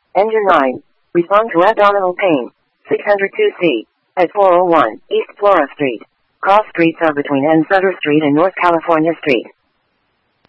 Engine 9. Respond to abdominal pain. 602C. At 401 East Flora Street. Cross streets are between N. Sutter Street and North California Street.